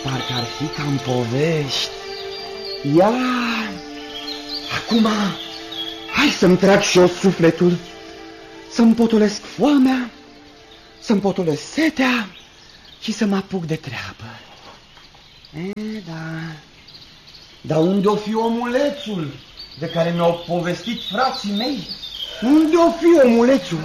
parcă ar fi ca în povești. Ia, acum, hai să-mi trag și eu sufletul, să-mi potolesc foamea, să-mi potolesc setea și să mă apuc de treabă. Da. Dar unde-o fi omulețul de care mi-au povestit frații mei? Unde-o fi omulețul?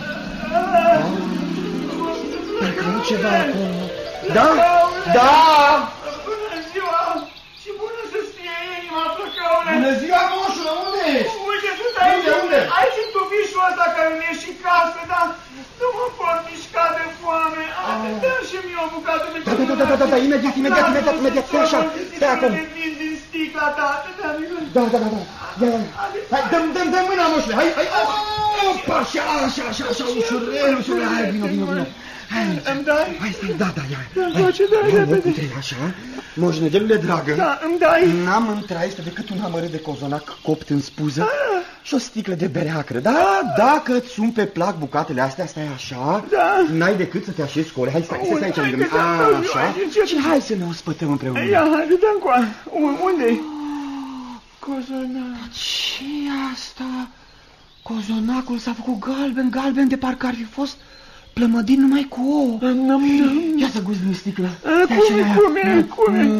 Parcă nu ceva acolo. Da? Da! Bună ziua! Și bună să-ți fie inima, Flăcăule! Bună ziua, moșule, unde ești? Uite, sunt aici, aici în tufișul ăsta care mi-e și casă, dar nu mă pot mișca de foame. Dă și mie o bucată de căpătă. Da, imediat, stai așa, stai acolo. Din sticla ta, Da. Hai, dă mâna, moșule, hai. Opa, așa, ușurel, hai, vino. Îmi dai? Hai, stai, da, ia. Dai, repede. Așa, moșnegele dragă. Da, îmi dai. N-am în traistă decât un amărât de cozonac copt în spuză și o sticlă de bere acră. Da, dacă îți sunt pe plac bucatele astea, stai așa, n-ai decât să te așezi cu hai, stai aici lângă mine. Așa, și hai să ne ospătăm împreună. Ia, hai, dă-mi coa. Unde-i? Cozonac. Ce-i asta? Cozonacul s-a făcut galben de parcă ar fi fost plămădin numai cu ouă. Ia să guzi din sticlă. Cum e?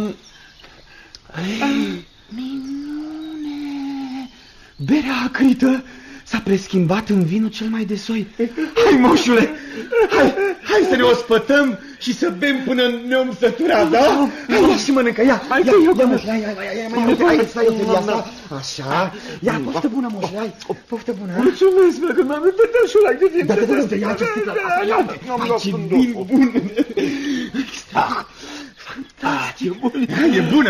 Minune! Berea acrită s-a preschimbat în vinul cel mai de soi. Hai, moșule! Hai să ne ospătăm și să bem până ne-om sătura, da? Hai, și mănâncă, ia, stai o felie asta. Așa, ia, poftă bună, moșule, hai, poftă bună. Mulțumesc, că m-am uitat și ăla de timp. Da, ia ce sticlă, hai, ce vin bun. Fantastic, e bună,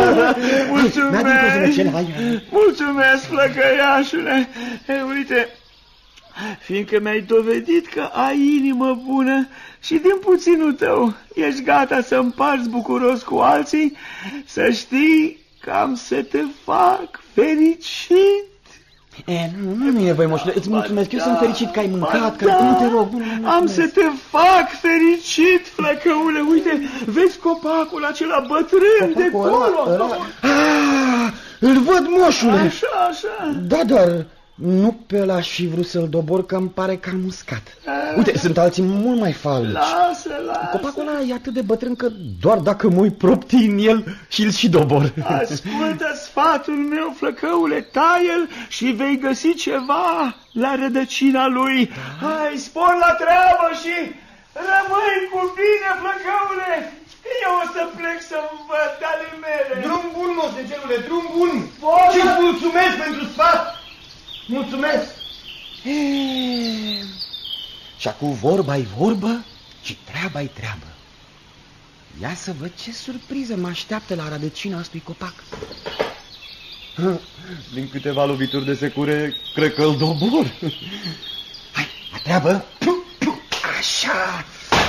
Mulțumesc, flăcăiașule. Uite, fiindcă mi-ai dovedit că ai inimă bună și din puținul tău ești gata să împarți bucuros cu alții, să știi că am să te fac fericit. Nu e nevoie, moșule, îți mulțumesc, eu sunt fericit că ai mâncat, că nu te rog. Am să te fac fericit, Flăcăule, uite, vezi copacul acela bătrân de acolo? Îl văd, moșule. Așa. Da, dar nu pe ăla aș fi vrut să-l dobor, că îmi pare că am uscat. Uite, sunt alții mult mai falnici. Lasă. Copacul ăla e atât de bătrân că doar dacă mă uit proptii în el și-l și dobor. Ascultă sfatul meu, Flăcăule, taie-l și vei găsi ceva la rădăcina lui. Hai, spor la treabă și rămâi cu bine, Flăcăule. Eu o să plec să-mi văd ale mele. Drum bun, moșnegelule, drum bun. Și-ți mulțumesc pentru sfat. Mulțumesc! Și acum vorba-i vorbă și treaba-i treabă. Ia să văd ce surpriză mă așteaptă la rădăcina acestui copac. Din câteva lovituri de secure, cred că îl dobor. Hai, la treabă! Așa!